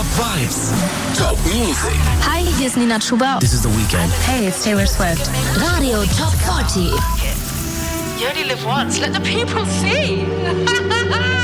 Vibes, Top Music. Hi, hier ist Nina Chuba. This is The Weeknd. Hey, it's Taylor Swift. Radio Top 40. You only live once. Let the people see.